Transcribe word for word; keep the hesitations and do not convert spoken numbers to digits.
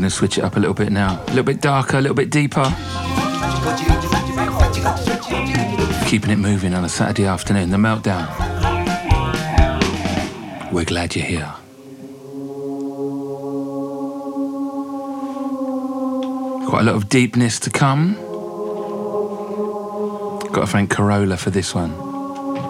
to switch it up a little bit now. A little bit darker, a little bit deeper. Keeping it moving on a Saturday afternoon, The Meltdown. We're glad you're here. Quite a lot of deepness to come. Got to thank Corolla for this one.